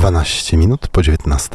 12 minut po 19.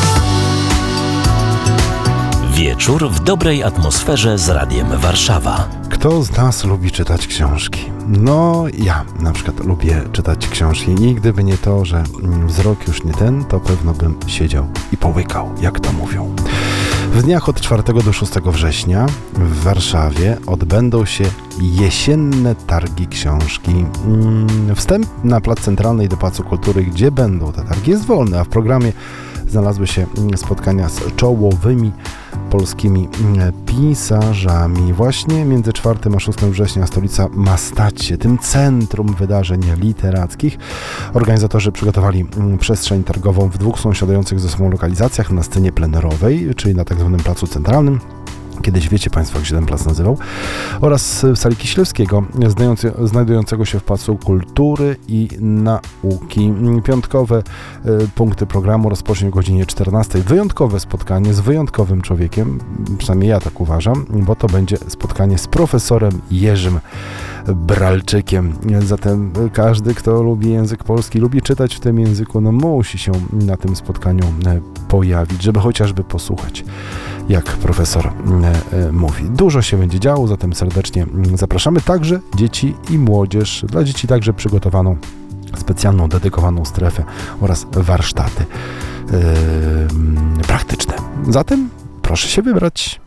Wieczór w dobrej atmosferze z Radiem Warszawa. Kto z nas lubi czytać książki? No, ja na przykład lubię czytać książki i gdyby nie to, że wzrok już nie ten, to pewno bym siedział i połykał, jak to mówią. W dniach od 4 do 6 września w Warszawie odbędą się jesienne targi książki. Wstęp na plac centralny do Pałacu Kultury, gdzie będą te targi, jest wolny, a w programie znalazły się spotkania z czołowymi polskimi pisarzami. Właśnie między 4 a 6 września stolica ma stać się tym centrum wydarzeń literackich. Organizatorzy przygotowali przestrzeń targową w 2 sąsiadujących ze sobą lokalizacjach na scenie plenerowej, czyli na tak zwanym Placu Centralnym. Kiedyś wiecie Państwo, jak się ten plac nazywał, oraz w sali Kisielewskiego, znajdującego się w Pałacu Kultury i Nauki. Piątkowe punkty programu rozpocznie o godzinie 14. Wyjątkowe spotkanie z wyjątkowym człowiekiem, przynajmniej ja tak uważam, bo to będzie spotkanie z profesorem Jerzym Bralczykiem. Zatem każdy, kto lubi język polski, lubi czytać w tym języku, no musi się na tym spotkaniu pojawić, żeby chociażby posłuchać, jak profesor mówi. Dużo się będzie działo, zatem serdecznie zapraszamy także dzieci i młodzież. Dla dzieci także przygotowano specjalną, dedykowaną strefę oraz warsztaty praktyczne. Zatem proszę się wybrać.